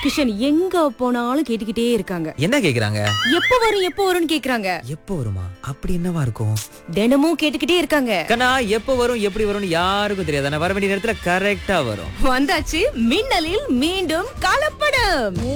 கிஷன் எங்க போனாலும் கேட்டுக்கிட்டே இருக்காங்க. என்ன கேக்குறாங்க? எப்ப வரும்னு கேக்குறாங்க. எப்போ வருமா? அப்படி என்னவா இருக்கும்? தினமும் கேட்டுக்கிட்டே இருக்காங்க. கண்ணா, எப்போ வரும் எப்படி வரும்னு யாருக்கும் தெரியாது. ஆனா வர வேண்டிய நேரத்துல கரெக்டா வரும். வந்தாச்சு மின்னலில் மீண்டும் கலப்படம்.